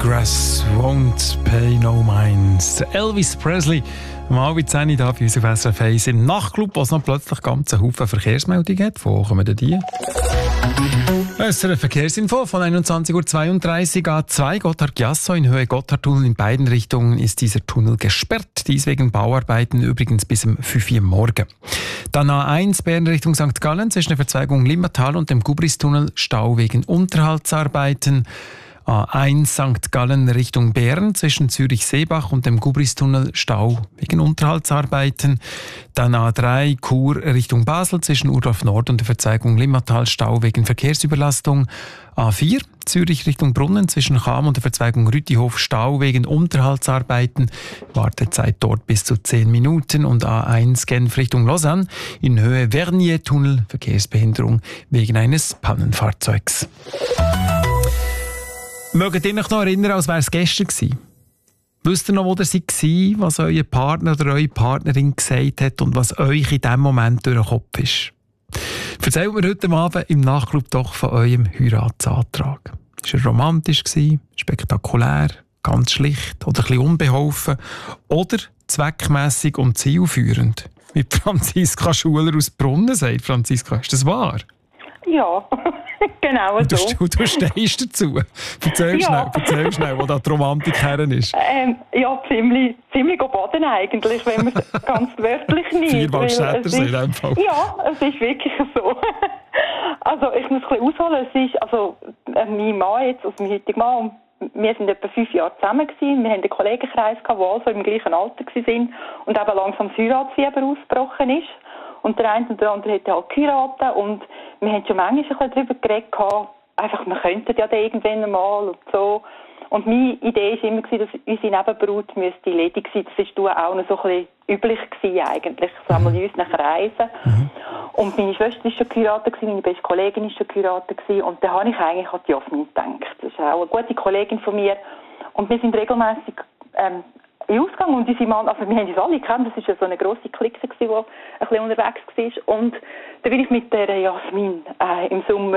Bluegrass won't pay no minds. Elvis Presley, um 9:10 da bei uns auf SRF 1 im Nachtclub, wo es noch plötzlich ganz einen Haufen Verkehrsmeldungen hat. Wo kommen denn die? SRF Verkehrsinfo von 21:32 Uhr A2 Gotthard-Giasso in Höhe Gotthardtunnel. In beiden Richtungen ist dieser Tunnel gesperrt. Dies wegen Bauarbeiten übrigens bis um 5 Uhr morgen. Dann A1 Bern Richtung St. Gallen zwischen der Verzweigung Limmatal und dem Gubristunnel Stau wegen Unterhaltsarbeiten. A1 St. Gallen Richtung Bern zwischen Zürich-Seebach und dem Gubristunnel Stau wegen Unterhaltsarbeiten. Dann A3 Chur Richtung Basel zwischen Urdorf Nord und der Verzweigung Limmatal Stau wegen Verkehrsüberlastung. A4 Zürich Richtung Brunnen zwischen Cham und der Verzweigung Rütihof Stau wegen Unterhaltsarbeiten. Wartezeit dort bis zu 10 Minuten. Und A1 Genf Richtung Lausanne in Höhe Vernier-Tunnel Verkehrsbehinderung wegen eines Pannenfahrzeugs. Mögt ihr euch noch erinnern, als wäre es gestern gewesen? Wisst ihr noch, wo ihr war, was euer Partner oder eure Partnerin gesagt hat und was euch in diesem Moment durch den Kopf ist? Erzählt mir heute Abend im Nachtclub doch von eurem Heiratsantrag. War er romantisch, spektakulär, ganz schlicht oder ein bisschen unbeholfen oder zweckmässig und zielführend? Wie Franziska Schuler aus Brunnen sagt. Franziska, ist das wahr? Ja, genau so. Du stehst dazu. Erzähl schnell, wo da die Romantik her ist. Ja, ziemlich baden eigentlich, wenn man es ganz wörtlich nimmt. 4 Waldstättersee in dem Fall. Ja, es ist wirklich so. Also ich muss ein bisschen ausholen. Es ist, also mein Mann jetzt, also mein heutiger Mann, wir sind etwa 5 Jahre zusammen gewesen. Wir hatten einen Kollegenkreis, die also im gleichen Alter waren und eben langsam das Heiratsfieber ausgebrochen ist. Und der eine und der andere hat halt geheiratet und wir haben schon manchmal ein bisschen darüber geredet, einfach, wir könnten ja irgendwann mal und so. Und meine Idee war immer, dass unsere Nebenbrut müsste ledig sein. Das war auch noch so ein bisschen üblich gewesen eigentlich, so einmal in unseren Kreisen. Und meine Schwester war schon geheiratet, meine beste Kollegin war schon geheiratet und da habe ich eigentlich an die Jasmin gedacht. Das ist auch eine gute Kollegin von mir und wir sind regelmässig in Ausgang und unsere Mann, also wir haben uns alle gekannt, das war ja so eine grosse Clique, die ein bisschen unterwegs war. Und da bin ich mit der Jasmin im Sommer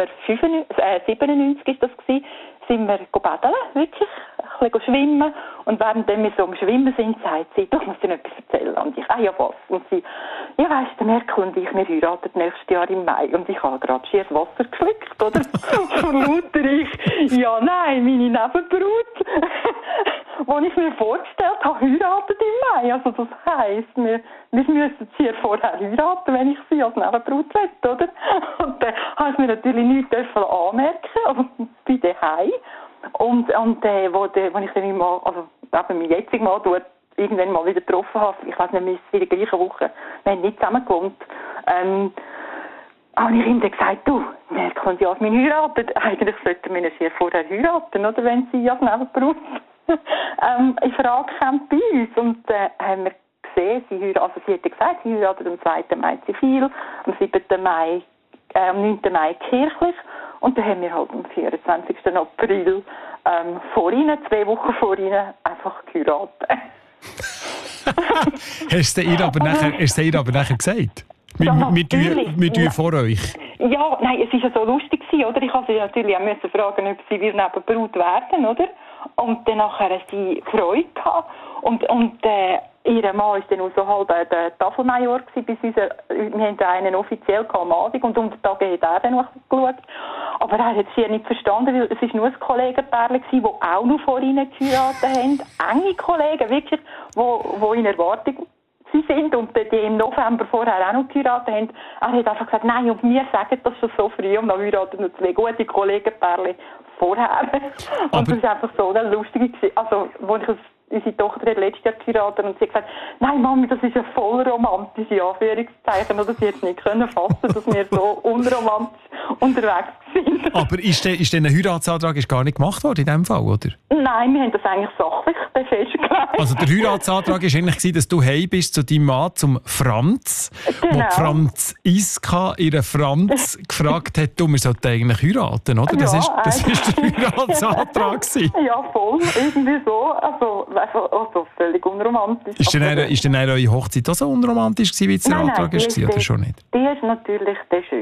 97 ist das gewesen, sind wir baden, wirklich, ein bisschen schwimmen. Und während wir so am Schwimmen sind, sagt sie, du musst dir etwas erzählen. Und ich, ja was? Und sie, ja weisst, der Merkel und ich, wir heiraten nächstes Jahr im Mai. Und ich habe gerade schier das Wasser geschluckt, oder? Von lauter ich, ja nein, meine Nebenbrut, die ich mir vorgestellt habe, heiratet im Mai. Also das heisst, wir müssen sie vorher heiraten, wenn ich sie als Nebenbrut will, oder? Und dann habe ich mir natürlich nichts anmerken, also bei daheim. Und wo ich dann mal, also eben mein jetziger Mann dort irgendwann mal wieder getroffen habe, ich weiß nicht, wir sind in der gleichen Woche, wir haben nicht zusammen gewohnt, habe ich ihm dann gesagt, du, Merkel und Jasmin heiraten, eigentlich sollten wir sie vorher heiraten, oder, wenn sie als Nebenbrut in Frage kommt bei uns. Und haben wir gesehen, sie hat gesagt, sie heiratet am 2. Mai zivil, am 7. Mai, am 9. Mai kirchlich. Und dann haben wir halt am 24. April vor ihnen, 2 Wochen vor ihnen, einfach geheiratet. Hast du ihr aber nachher gesagt? Wir tun vor euch? Ja, nein, es war ja so lustig, oder? Ich musste sie natürlich auch fragen, ob sie Nebenbrut werden, oder? Und dann nachher sie Freude gehabt. Und ihr Mann war dann auch so halb der Tafelmajor bis wir haben einen offiziell am Abend und unter Tag hat er dann noch geschaut. Aber er hat es nicht verstanden, weil es war nur ein Kollegenpärchen, die auch noch vor ihnen geheiratet haben. Enge Kollegen, wirklich, die in Erwartung sind und die im November vorher auch noch geheiratet haben. Er hat einfach gesagt, nein, und wir sagen das schon so früh und dann heiraten noch 2 gute Kollegenpärchen vorher. Und das war einfach so eine lustige, also, wo ich unsere Tochter hat letztes Jahr geheiratet und sie hat gesagt, nein Mami, das ist ja voll romantisch, in Anführungszeichen. Oder sie hat es nicht fassen, dass wir so unromantisch unterwegs sind. Aber ist denn ein Heiratsantrag gar nicht gemacht worden in diesem Fall, oder? Nein, wir haben das eigentlich sachlich festgelegt. Also der Heiratsantrag war eigentlich, dass du heim bist zu deinem Mann, zum Franz, genau. Wo Franz Iska ihren Franz gefragt hat, wir sollten eigentlich heiraten, oder? Das ja, ist der Heiratsantrag gewesen. Ja, voll, irgendwie so. Also völlig unromantisch. Ist denn eure Hochzeit auch so unromantisch gewesen, wie der Antrag war, oder schon nicht? Die war natürlich schön gewesen.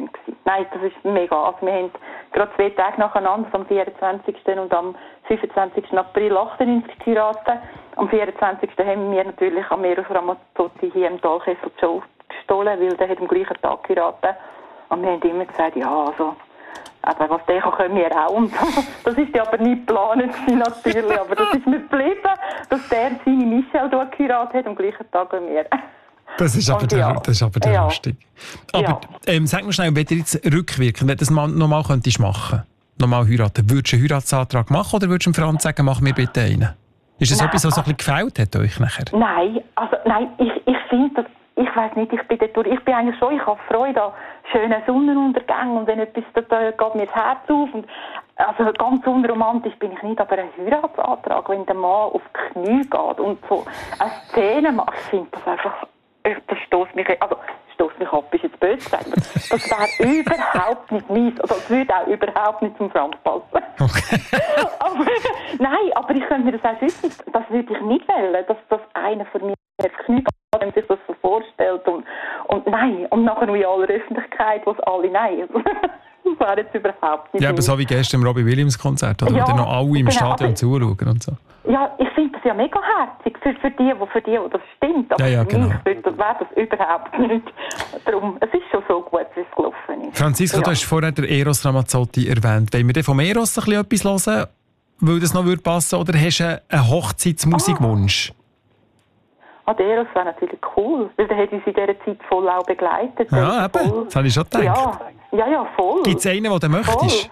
Nein, das ist mega. Also wir haben gerade 2 Tage nacheinander, am 24. und am 25. April 98 geheiratet. Am 24. haben wir natürlich am Eros Ramazzotti hier im Talkessel die Show gestohlen, weil der hat am gleichen Tag geheiratet. Und wir haben immer gesagt, ja, also, aber was der kann, können wir auch. Und das ist ja aber nicht geplant natürlich, aber das ist mir geblieben, dass der seine Michelle dort geheiratet hat, am gleichen Tag wie wir. Das ist aber der lustig. Aber sag mir schnell, wenn du jetzt rückwirkend, wenn du das nochmal könntest machen, nochmal heiraten, würdest du einen Heiratsantrag machen oder würdest du Franz sagen, mach mir bitte einen? Ist das etwas, was so ein bisschen gefällt hat euch nachher? Nein, ich finde das, ich weiss nicht, ich bin eigentlich schon, ich habe Freude an schönen Sonnenuntergängen und wenn etwas, da geht mir das Herz auf. Und, also ganz unromantisch bin ich nicht, aber ein Heiratsantrag, wenn der Mann auf die Knie geht und so eine Szene macht, ich finde das einfach, das stößt mich ab, ist jetzt böse gesagt, aber das wäre überhaupt nicht meins, also das würde auch überhaupt nicht zum Franz passen. Okay. aber ich könnte mir das auch wissen, das würde ich nicht wollen, dass einer von mir auf die Knie geht, wenn sich das so vorstellt und nein, und nachher in aller Öffentlichkeit, wo es alle nein. Das wäre jetzt überhaupt nicht. Ja, aber so wie gestern im Robbie Williams Konzert, oder? Ja, wo dann noch alle im Stadion zuschauen und so. Ja, ich finde das ja mega herzig für die, wo das stimmt. Aber genau. Für mich wäre das überhaupt nicht. Darum, es ist schon so gut, wie es gelaufen ist. Franziska, du hast vorher den Eros Ramazzotti erwähnt. Wollen wir dann vom Eros ein bisschen etwas hören, weil das noch passen würde? Oder hast du einen Hochzeitsmusikwunsch? Der Eros wäre natürlich cool, weil der hat uns in dieser Zeit voll auch begleitet. Ja, eben. Das habe ich schon gedacht. Ja, voll. Gibt es einen, den du möchtest?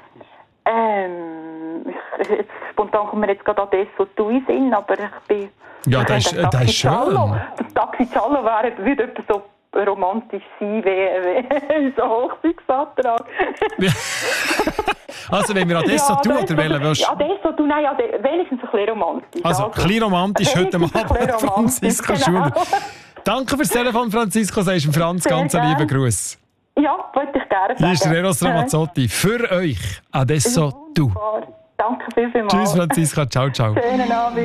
Jetzt, spontan kommt mir jetzt gerade Adesso du in den Sinn, aber ich bin... Ja, das ist schön. Der Taxi Giallo würde etwas so romantisch sein wie unser Hochzeitsantrag. Also, wenn wir Adesso du oder wählen willst? Adesso du, nein, wenigstens ein bisschen romantisch. Also, ein bisschen romantisch heute Abend, Franziska Schuler. Danke fürs Telefon, Franziska. Sagst dem Franz ganz einen lieben Gruß. Ja, wollte ich gerne sagen. Hier ist der Eros Ramazzotti. Für euch, Adesso du. Danke vielmals. Tschüss, Franziska. Ciao, ciao. Schönen Abend.